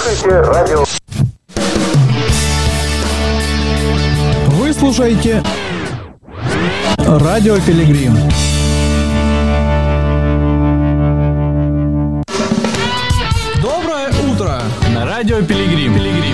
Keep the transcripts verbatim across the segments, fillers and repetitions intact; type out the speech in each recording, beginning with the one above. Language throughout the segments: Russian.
слушаете радио. Вы слушаете Радио Пилигрим. Доброе утро на Радио Пилигрим. Пилигрим.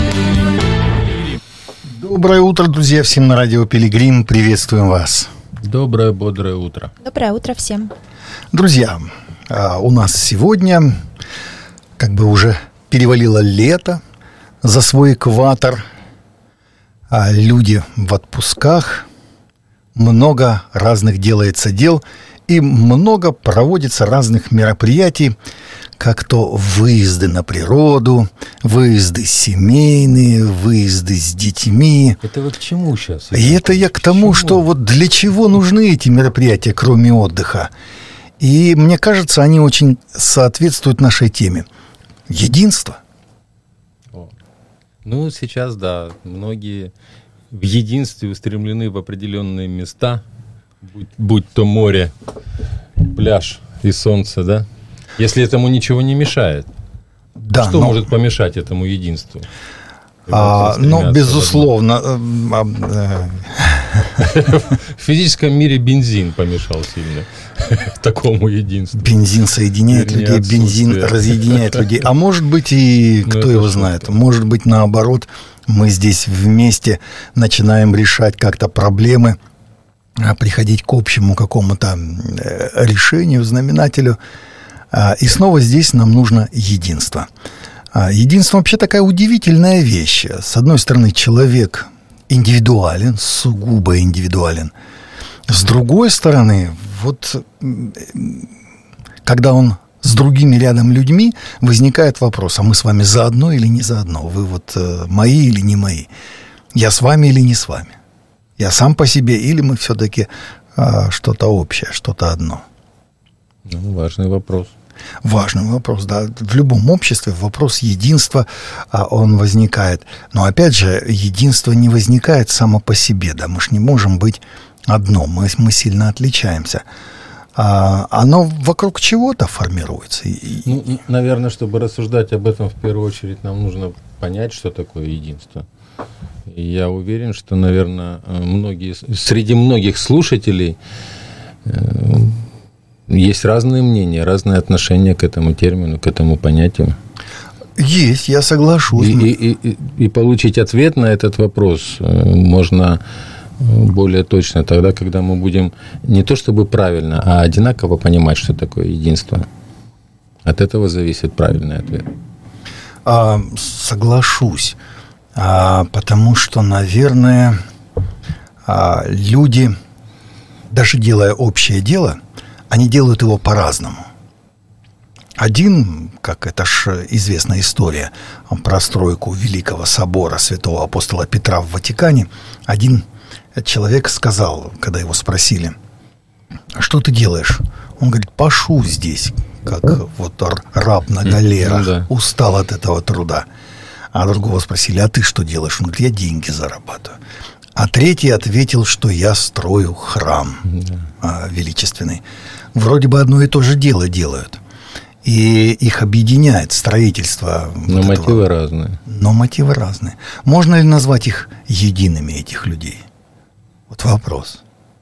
Доброе утро, друзья, всем на Радио Пилигрим. Приветствуем вас. Доброе, бодрое утро. Доброе утро всем. Друзья, у нас сегодня как бы уже перевалило лето за свой экватор. А люди в отпусках, много разных делается дел и много проводится разных мероприятий, как то выезды на природу, выезды семейные, выезды с детьми. Это вы к чему сейчас? И это я к тому, что вот для чего нужны эти мероприятия, кроме отдыха. И мне кажется, они очень соответствуют нашей теме. Единство. Ну, сейчас, да, многие в единстве устремлены в определенные места, будь, будь то море, пляж и солнце, да? Если этому ничего не мешает. Да, что но... может помешать этому единству? А, ну, безусловно. В физическом мире бензин помешал сильно такому единству. Бензин соединяет людей, бензин разъединяет людей. А может быть и, кто его знает, может быть наоборот, мы здесь вместе начинаем решать как-то проблемы, приходить к общему какому-то решению, знаменателю. И снова здесь нам нужно единство. Единство вообще такая удивительная вещь. С одной стороны, человек индивидуален, сугубо индивидуален. С другой стороны, вот когда он с другими рядом людьми, возникает вопрос, а мы с вами заодно или не заодно? Вы вот мои или не мои? Я с вами или не с вами? Я сам по себе или мы все-таки а, что-то общее, что-то одно? Ну, важный вопрос. Важный вопрос, да. В любом обществе вопрос единства, а, он возникает. Но опять же, единство не возникает само по себе, да. Мы же не можем быть одно, мы, мы сильно отличаемся. А, оно вокруг чего-то формируется. Ну, наверное, чтобы рассуждать об этом, в первую очередь, нам нужно понять, что такое единство. И я уверен, что, наверное, многие, среди многих слушателей есть разные мнения, разные отношения к этому термину, к этому понятию. Есть, я соглашусь. И, и, и, и получить ответ на этот вопрос можно более точно тогда, когда мы будем не то чтобы правильно, а одинаково понимать, что такое единство. От этого зависит правильный ответ. А, соглашусь. А, потому что, наверное, а, люди, даже делая общее дело, они делают его по-разному. Один, как это ж известная история про стройку Великого собора святого апостола Петра в Ватикане, один человек сказал, когда его спросили, что ты делаешь? Он говорит, пашу здесь, как вот раб на галерах, да. Устал от этого труда. А другого спросили, а ты что делаешь? Он говорит, я деньги зарабатываю. А третий ответил, что я строю храм да. величественный. Вроде бы одно и то же дело делают. И их объединяет строительство. Но вот мотивы этого. разные. Но мотивы разные. Можно ли назвать их едиными, этих людей? Вот вопрос.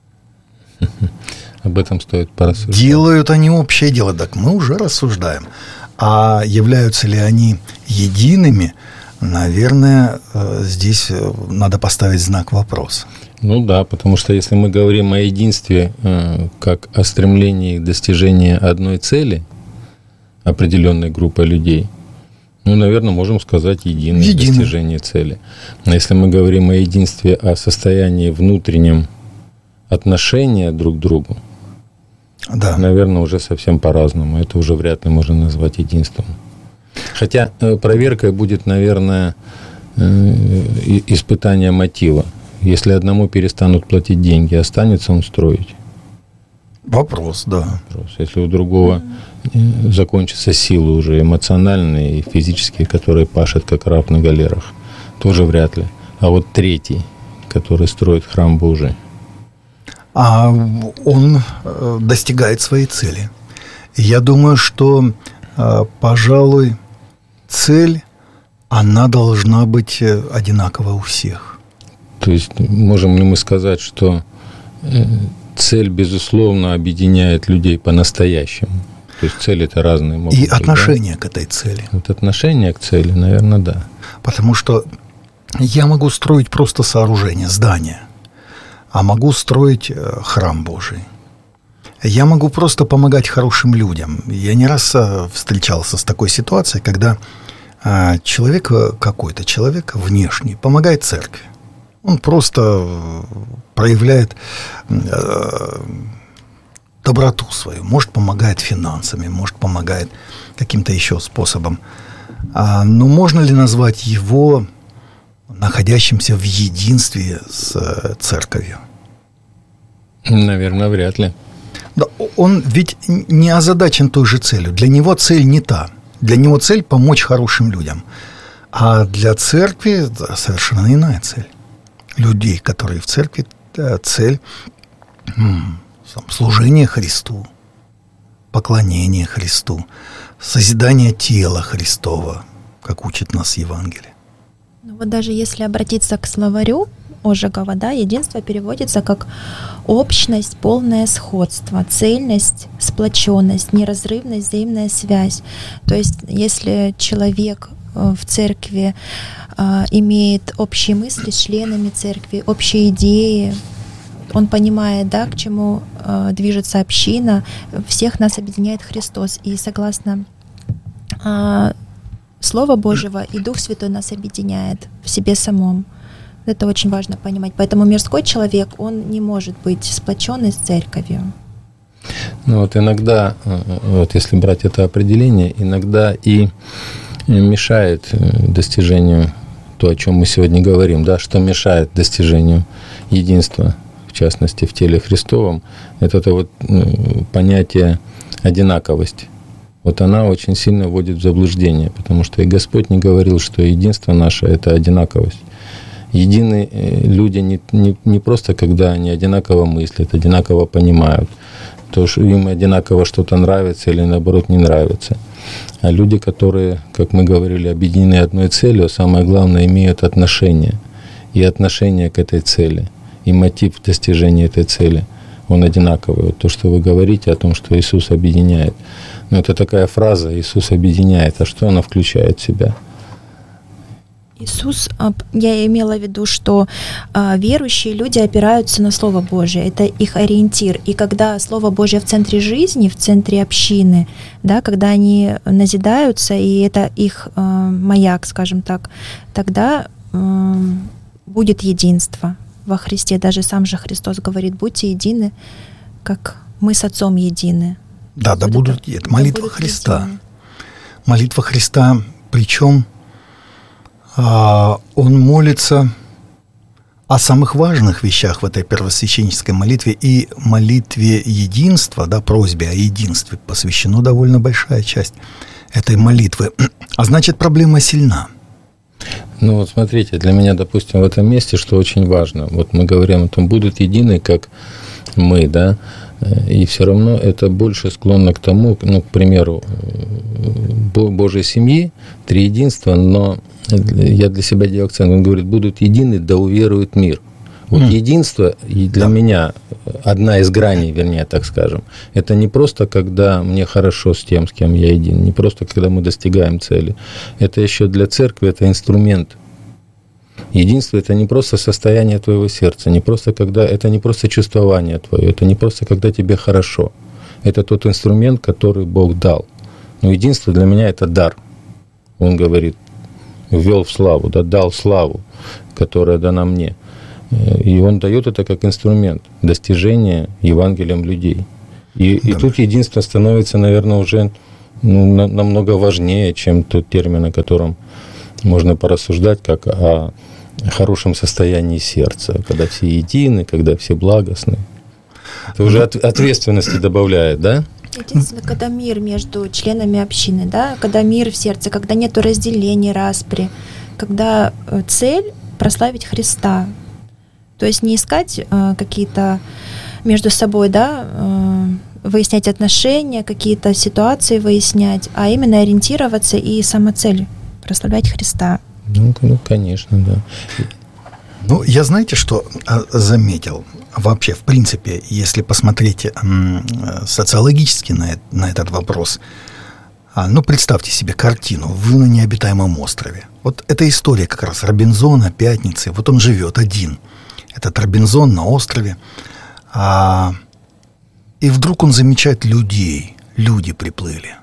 Об этом стоит порассуждать. Делают они общее дело, так мы уже рассуждаем. А являются ли они едиными? Наверное, здесь надо поставить знак вопроса. Ну да, потому что если мы говорим о единстве как о стремлении к достижению одной цели, определенной группой людей, ну, наверное, можем сказать единое Единый. достижение цели. Но если мы говорим о единстве, о состоянии внутреннем отношения друг к другу, да. наверное, уже совсем по-разному. Это уже вряд ли можно назвать единством. Хотя проверкой будет, наверное, испытание мотива. Если одному перестанут платить деньги, останется он строить? Вопрос, да. Вопрос. Если у другого закончатся силы уже эмоциональные и физические, которые пашут как раб на галерах, тоже вряд ли. А вот третий, который строит храм Божий. А он достигает своей цели. Я думаю, что, пожалуй, цель она должна быть одинакова у всех. То есть можем ли мы сказать, что цель, безусловно, объединяет людей по-настоящему? То есть цели-то разные могут И быть, отношение да? к этой цели. Вот отношение к цели, наверное, да. Потому что я могу строить просто сооружение, здание, а могу строить храм Божий. Я могу просто помогать хорошим людям. Я не раз встречался с такой ситуацией, когда человек, какой-то человек внешний, помогает церкви. Он просто проявляет доброту свою, может, помогает финансами, может, помогает каким-то еще способом. Но можно ли назвать его находящимся в единстве с церковью? Наверное, вряд ли. Да, он ведь не озадачен той же целью. Для него цель не та. Для него цель – помочь хорошим людям. А для церкви совершенно иная цель. Людей, которые в церкви, цель – служение Христу, поклонение Христу, созидание тела Христова, как учит нас Евангелие. Ну вот даже если обратиться к словарю Ожегова, да, единство переводится как общность, полное сходство, цельность, сплоченность, неразрывность, взаимная связь. То есть если человек в церкви э, имеет общие мысли с членами церкви, общие идеи, он понимает, да, к чему э, движется община, всех нас объединяет Христос. И согласно э, Слова Божьего и Дух Святой нас объединяет в себе самом. Это очень важно понимать. Поэтому мирской человек, он не может быть сплоченный с церковью. Ну вот иногда, вот если брать это определение, иногда и мешает достижению то, о чем мы сегодня говорим, да, что мешает достижению единства, в частности, в теле Христовом, это, это вот понятие одинаковость. Вот она очень сильно вводит в заблуждение, потому что и Господь не говорил, что единство наше – это одинаковость. Едины люди не, не, не просто, когда они одинаково мыслят, одинаково понимают, то, что им одинаково что-то нравится или, наоборот, не нравится. А люди, которые, как мы говорили, объединены одной целью, самое главное, имеют отношение. И отношение к этой цели, и мотив достижения этой цели, он одинаковый. Вот то, что вы говорите о том, что Иисус объединяет. Но это такая фраза «Иисус объединяет». А что она включает в себя? Иисус, я имела в виду, что верующие люди опираются на Слово Божие, это их ориентир. И когда Слово Божие в центре жизни, в центре общины, да, когда они назидаются, и это их маяк, скажем так, тогда будет единство во Христе. Даже сам же Христос говорит: будьте едины, как мы с Отцом едины. Да, да, будут, это молитва да Христа. Едины. Молитва Христа, причем он молится о самых важных вещах в этой первосвященнической молитве, и молитве единства, да, просьбе о единстве посвящена довольно большая часть этой молитвы. А значит, проблема сильна. Ну вот смотрите, для меня, допустим, в этом месте, что очень важно, вот мы говорим о том, будут едины, как мы, да, и все равно это больше склонно к тому, ну, к примеру, Божьей семьи, три единства, но я для себя делаю акцент, он говорит, будут едины, да уверует мир. Вот mm. единство и для да. меня одна из граней, вернее, так скажем, это не просто, когда мне хорошо с тем, с кем я един, не просто, когда мы достигаем цели. Это еще для церкви, это инструмент. Единство – это не просто состояние твоего сердца, не просто когда, это не просто чувствование твое, это не просто, когда тебе хорошо. Это тот инструмент, который Бог дал. Но единство для меня – это дар. Он говорит, ввел в славу, да, дал славу, которая дана мне. И он дает это как инструмент достижения Евангелием людей. И, да. и тут единство становится, наверное, уже ну, на, намного важнее, чем тот термин, о котором можно порассуждать, как о хорошем состоянии сердца, когда все едины, когда все благостны. Это уже от, ответственности добавляет, да? Единственное, когда мир между членами общины, да, когда мир в сердце, когда нету разделения, распри, когда цель прославить Христа. То есть не искать э, какие-то между собой, да, э, выяснять отношения, какие-то ситуации выяснять, а именно ориентироваться и самоцель прославлять Христа. Ну, ну конечно, да. Ну, я знаете, что заметил? Вообще, в принципе, если посмотреть социологически на, на этот вопрос, ну, представьте себе картину. Вы на необитаемом острове. Вот эта история как раз Робинзона, Пятницы. Вот он живет один. Этот Робинзон на острове. А, и вдруг он замечает людей. Люди приплыли.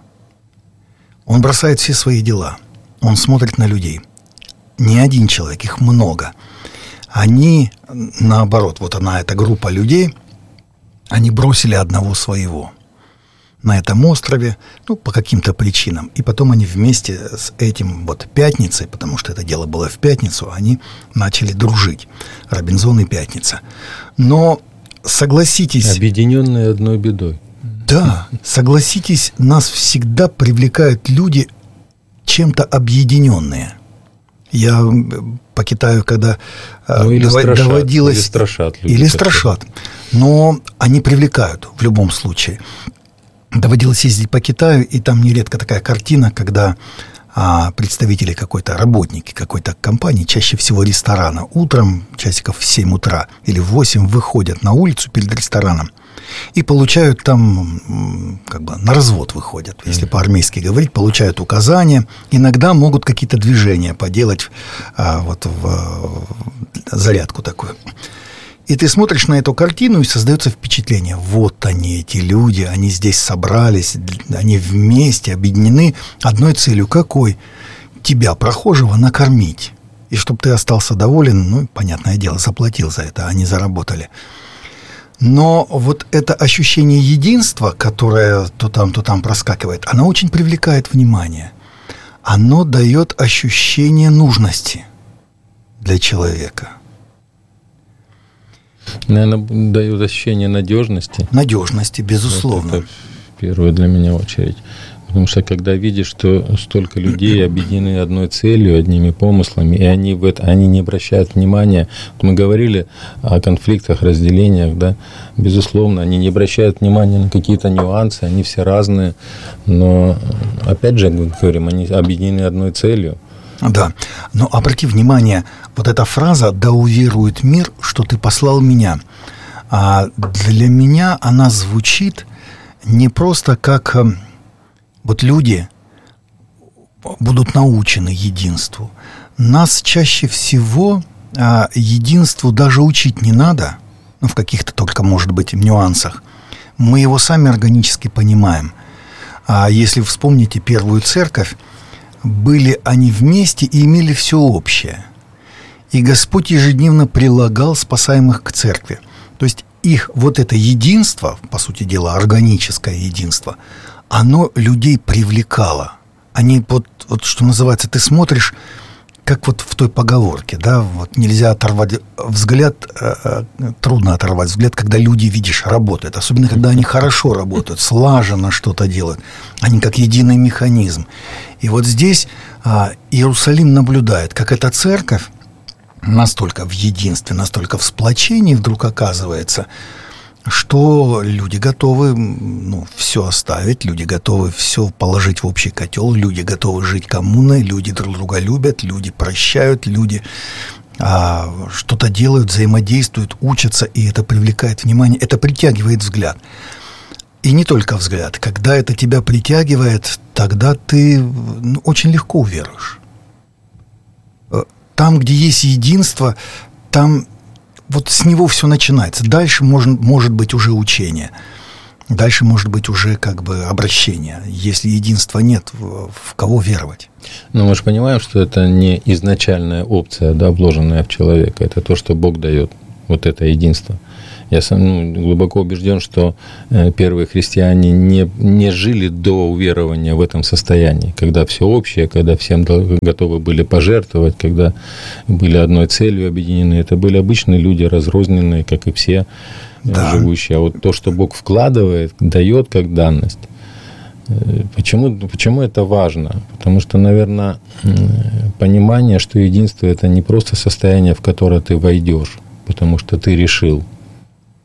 Он бросает все свои дела. Он смотрит на людей. Не один человек, их много. Они, наоборот, вот она, эта группа людей, они бросили одного своего на этом острове, ну, по каким-то причинам. И потом они вместе с этим вот Пятницей, потому что это дело было в пятницу, они начали дружить. Робинзон и Пятница. Но согласитесь... Объединенные одной бедой. Да, согласитесь, нас всегда привлекают люди чем-то объединенные. Я по Китаю, когда ну, или дов- страшат, доводилось... Или страшат. Люди или страшат. Но они привлекают в любом случае. Доводилось ездить по Китаю, и там нередко такая картина, когда а, представители какой-то, работники какой-то компании, чаще всего ресторана, утром, часиков в семь утра или в восемь выходят на улицу перед рестораном и получают там, как бы на развод выходят, если по-армейски говорить, получают указания, иногда могут какие-то движения поделать, а, вот в, в зарядку такую. И ты смотришь на эту картину, и создается впечатление, вот они, эти люди, они здесь собрались, они вместе, объединены одной целью. Какой? Тебя, прохожего, накормить. И чтобы ты остался доволен, ну, понятное дело, заплатил за это, они заработали. Но вот это ощущение единства, которое то там, то там проскакивает, оно очень привлекает внимание. Оно дает ощущение нужности для человека. Наверное, дает ощущение надежности. Надежности, безусловно. Вот это в первую для меня очередь. Потому что когда видишь, что столько людей объединены одной целью, одними помыслами, и они, в это, они не обращают внимания. Вот мы говорили о конфликтах, разделениях, да, безусловно, они не обращают внимания на какие-то нюансы, они все разные, но, опять же, мы говорим, они объединены одной целью. Да, но обрати внимание, вот эта фраза «да уверует мир, что ты послал меня», а для меня она звучит не просто как вот люди будут научены единству. Нас чаще всего единству даже учить не надо, ну, в каких-то только, может быть, нюансах. Мы его сами органически понимаем. А если вспомните первую церковь, были они вместе и имели все общее. И Господь ежедневно прилагал спасаемых к церкви. То есть их вот это единство, по сути дела, органическое единство, оно людей привлекало. Они вот, вот что называется, ты смотришь, как вот в той поговорке, да, вот нельзя оторвать взгляд, э, трудно оторвать взгляд, когда люди, видишь, работают. Особенно, когда они хорошо работают, слаженно что-то делают. Они как единый механизм. И вот здесь а, Иерусалим наблюдает, как эта церковь настолько в единстве, настолько в сплочении вдруг оказывается, что люди готовы, ну, все оставить, люди готовы все положить в общий котел, люди готовы жить коммуной, люди друг друга любят, люди прощают, люди а, что-то делают, взаимодействуют, учатся, и это привлекает внимание, это притягивает взгляд. И не только взгляд. Когда это тебя притягивает, тогда ты, ну, очень легко уверуешь. Там, где есть единство, там вот с него все начинается. Дальше может, может быть уже учение. Дальше может быть уже как бы обращение. Если единства нет, в, в кого веровать? Но мы же понимаем, что это не изначальная опция, да, вложенная в человека. Это то, что Бог дает. Вот это единство. Я сам, ну, глубоко убежден, что первые христиане не, не жили до уверования в этом состоянии, когда все общее, когда всем готовы были пожертвовать, когда были одной целью объединены. Это были обычные люди, разрозненные, как и все, да, живущие. А вот то, что Бог вкладывает, дает как данность. Почему, почему это важно? Потому что, наверное, понимание, что единство – это не просто состояние, в которое ты войдешь, потому что ты решил.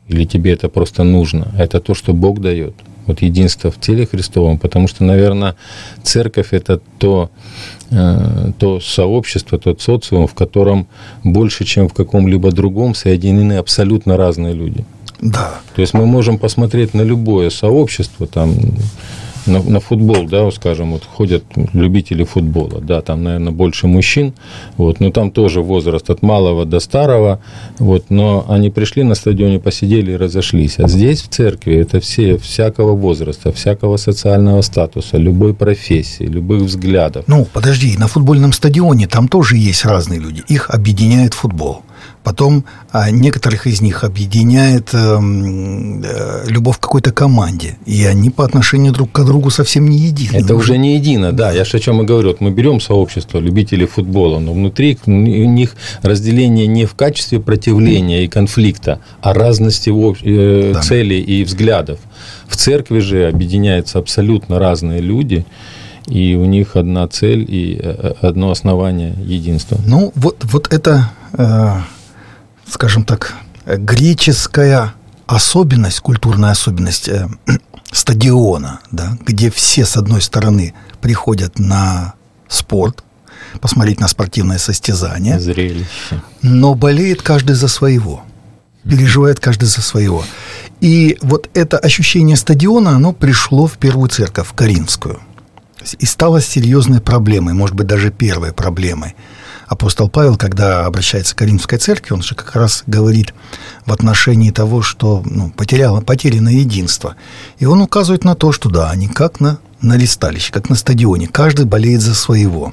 или тебе это просто нужно, а это то, что Бог дает. Вот единство в теле Христовом, потому что, наверное, церковь – это то, э, то сообщество, тот социум, в котором больше, чем в каком-либо другом, соединены абсолютно разные люди. Да. То есть мы можем посмотреть на любое сообщество, там, на, на футбол, да, скажем, вот ходят любители футбола, да, там, наверное, больше мужчин, вот, но там тоже возраст от малого до старого, вот, но они пришли на стадионе, посидели и разошлись. А здесь, в церкви, это все всякого возраста, всякого социального статуса, любой профессии, любых взглядов. Ну, подожди, на футбольном стадионе там тоже есть разные люди, их объединяет футбол. Потом а, некоторых из них объединяет э, э, любовь к какой-то команде. И они по отношению друг к другу совсем не едины. Это уже не едино, да. Я же о чем и говорю. Вот мы берем сообщество любителей футбола, но внутри у них разделение не в качестве противления и конфликта, а разности э, да. целей и взглядов. В церкви же объединяются абсолютно разные люди. И у них одна цель и одно основание единства. Ну, вот, вот это... Э... скажем так, греческая особенность, культурная особенность э, стадиона, да, где все, с одной стороны, приходят на спорт, посмотреть на спортивное состязание, зрелище, но болеет каждый за своего, переживает каждый за своего. И вот это ощущение стадиона, оно пришло в первую церковь, в Коринфскую, и стало серьезной проблемой, может быть, даже первой проблемой. Апостол Павел, когда обращается к Коринфской церкви, он же как раз говорит в отношении того, что ну, потеряло, потеряно единство. И он указывает на то, что да, они как на, на ристалище, как на стадионе. Каждый болеет за своего.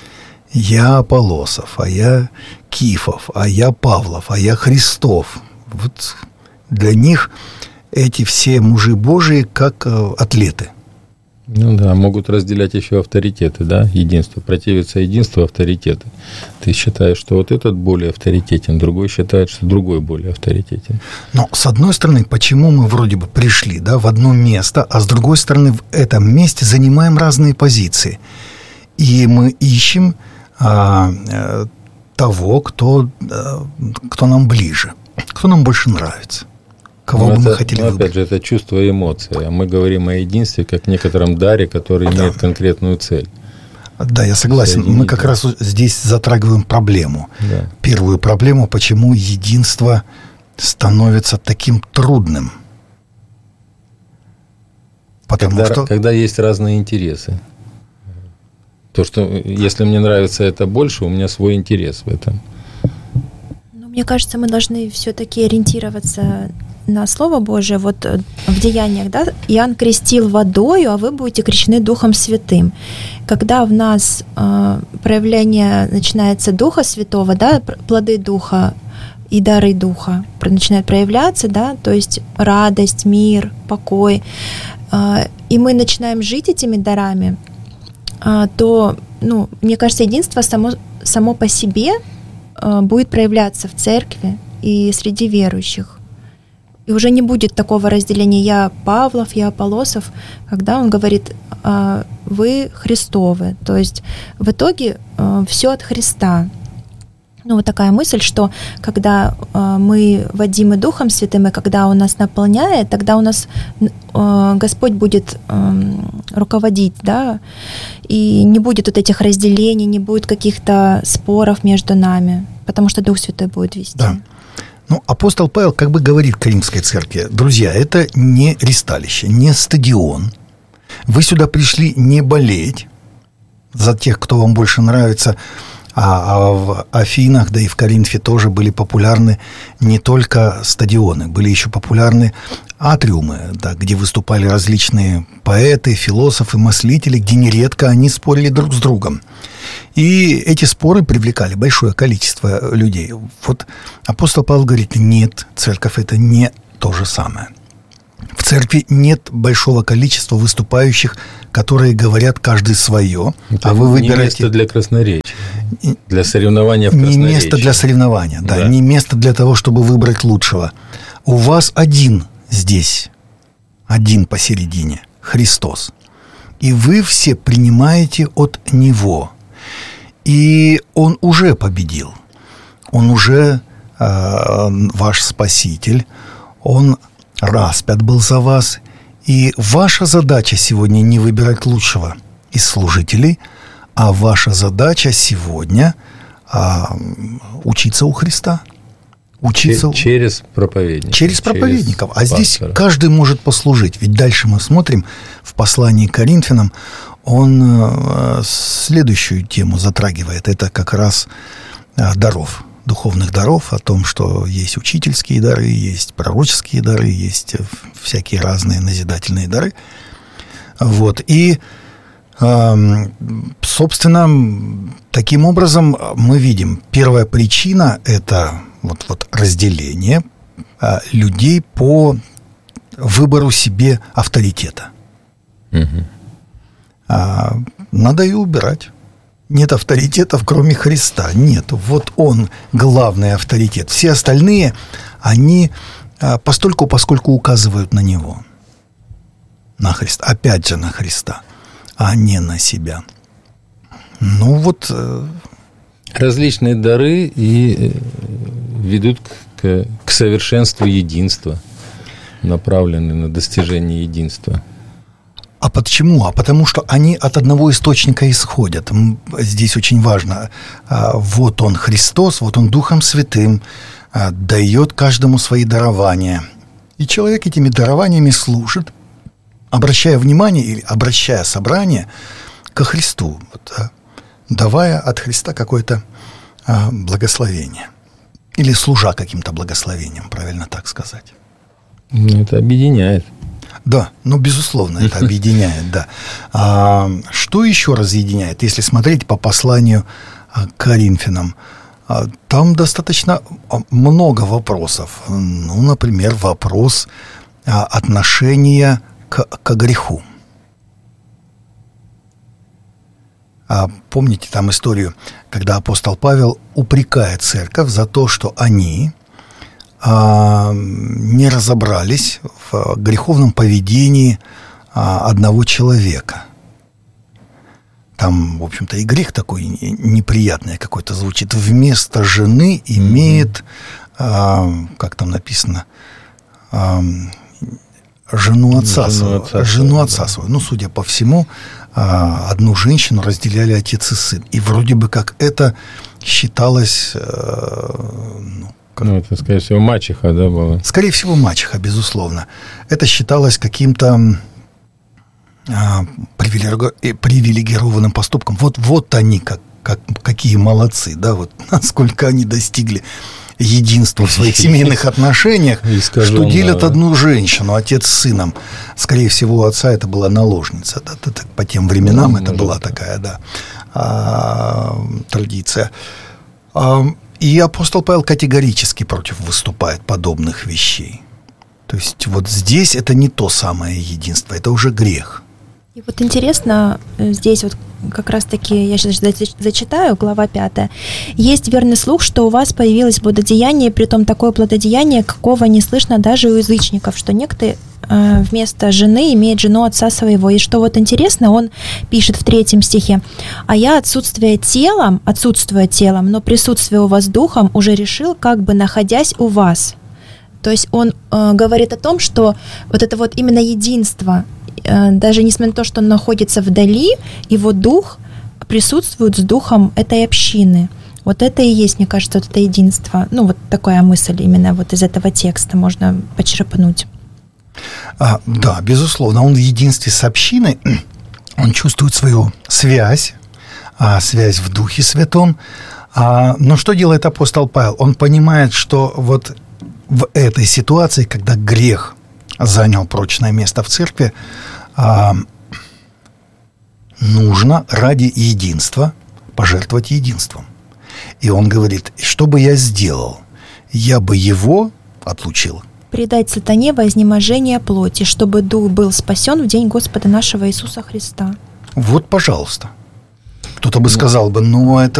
Я Аполлосов, а я Кифов, а я Павлов, а я Христов. Вот для них эти все мужи Божии как э, атлеты. Ну да, могут разделять еще авторитеты, да, единство, противиться единству авторитеты. Ты считаешь, что вот этот более авторитетен, другой считает, что другой более авторитетен. Но с одной стороны, почему мы вроде бы пришли, да, в одно место, а с другой стороны, в этом месте занимаем разные позиции. И мы ищем а, а, того, кто, а, кто нам ближе, кто нам больше нравится. Кого ну, бы это, мы хотели ну, выбрать? Опять же, это чувство и эмоции. А мы говорим о единстве как некотором даре, который да. имеет конкретную цель. Да, я согласен. Мы как раз здесь затрагиваем проблему. Да. Первую проблему, почему единство становится таким трудным. Потому когда, что... когда есть разные интересы. То, что если мне нравится это больше, у меня свой интерес в этом. Ну, мне кажется, мы должны все-таки ориентироваться на Слово Божие. Вот в Деяниях, да, Иоанн крестил водою, а вы будете крещены Духом Святым. Когда в нас э, проявление начинается Духа Святого, да, плоды Духа и дары Духа начинают проявляться, да, то есть радость, мир, покой, э, и мы начинаем жить этими дарами, э, то, ну, мне кажется, единство само, само по себе э, будет проявляться в церкви и среди верующих. И уже не будет такого разделения «я Павлов, я Аполлосов», когда он говорит «вы Христовы». То есть в итоге все от Христа. Ну, вот такая мысль, что когда мы водимы Духом Святым, и когда Он нас наполняет, тогда у нас Господь будет руководить, да, и не будет вот этих разделений, не будет каких-то споров между нами, потому что Дух Святой будет вести. Да. Ну, апостол Павел как бы говорит Коринфской церкви: друзья, это не ристалище, не стадион. Вы сюда пришли не болеть за тех, кто вам больше нравится, а, а в Афинах, да и в Коринфе тоже были популярны не только стадионы, были еще популярны атриумы, да, где выступали различные поэты, философы, мыслители, где нередко они спорили друг с другом. И эти споры привлекали большое количество людей. Вот апостол Павел говорит: нет, церковь – это не то же самое. В церкви нет большого количества выступающих, которые говорят каждый свое, это а вы выбираете... Не место для красноречия, для соревнования в красноречии. Не место для соревнования, да, да, не место для того, чтобы выбрать лучшего. У вас один здесь, один посередине, Христос. И вы все принимаете от Него. И Он уже победил. Он уже э, ваш Спаситель. Он распят был за вас. И ваша задача сегодня не выбирать лучшего из служителей, а ваша задача сегодня а, учиться у Христа. Учиться через проповедников. Через проповедников. Через а здесь пастора. Каждый может послужить. Ведь дальше мы смотрим в послании к Коринфянам, он следующую тему затрагивает. Это как раз даров, духовных даров, о том, что есть учительские дары, есть пророческие дары, есть всякие разные назидательные дары. Вот. И, собственно, таким образом мы видим, первая причина – это вот, вот разделение людей по выбору себе авторитета. Угу. А, надо и убирать. Нет авторитетов, кроме Христа. Нет. Вот Он главный авторитет. Все остальные, они а, постольку, поскольку указывают на Него. На Христа. Опять же на Христа, а не на себя. Ну вот... Различные дары и ведут к, к совершенству единства, направлены на достижение единства. А почему? А потому что они от одного источника исходят. Здесь очень важно. Вот Он, Христос, вот Он Духом Святым дает каждому свои дарования. И человек этими дарованиями служит, обращая внимание или обращая собрание ко Христу, вот, давая от Христа какое-то благословение. Или служа каким-то благословением, правильно так сказать. Это объединяет. Да, ну, безусловно, это объединяет, да. А, что еще разъединяет? Если смотреть по посланию к Коринфянам, там достаточно много вопросов. Ну, например, вопрос отношения к, к греху. А помните там историю, когда апостол Павел упрекает церковь за то, что они... не разобрались в греховном поведении одного человека. Там, в общем-то, и грех такой неприятный какой-то звучит. Вместо жены имеет, mm-hmm. как там написано, жену отца, жену отца, жену отца свою. Ну, судя по всему, одну женщину разделяли отец и сын. И вроде бы как это считалось... Ну, Ну, это, скорее всего, мачеха, да, была? Скорее всего, мачеха, безусловно. Это считалось каким-то а, привилегированным поступком. Вот, вот они, как, как, какие молодцы, да, вот насколько они достигли единства в своих семейных отношениях, что делят одну женщину, отец с сыном. Скорее всего, у отца это была наложница. Да, по тем временам это была такая, да, традиция. И апостол Павел категорически против выступает подобных вещей. То есть вот здесь это не то самое единство, это уже грех. И вот интересно, здесь вот как раз-таки, я сейчас зачитаю, глава пятая. «Есть верный слух, что у вас появилось плододеяние, притом такое плододеяние, какого не слышно даже у язычников, что некто э, вместо жены имеет жену отца своего». И что вот интересно, он пишет в третьем стихе: «А я, отсутствуя телом, отсутствуя телом, но присутствуя у вас духом, уже решил, как бы находясь у вас». То есть он э, говорит о том, что вот это вот именно единство, э, даже несмотря на то, что он находится вдали, его дух присутствует с духом этой общины. Вот это и есть, мне кажется, вот это единство. Ну, вот такая мысль именно вот из этого текста можно почерпнуть. А, да, безусловно, он в единстве с общиной, он чувствует свою связь, а, связь в Духе Святом. А, но что делает апостол Павел? Он понимает, что вот в этой ситуации, когда грех занял прочное место в церкви, нужно ради единства пожертвовать единством. И он говорит: что бы я сделал? Я бы его отлучил. Предать сатане во изнеможение плоти, чтобы дух был спасен в день Господа нашего Иисуса Христа. Вот, пожалуйста. Кто-то бы сказал бы, ну, это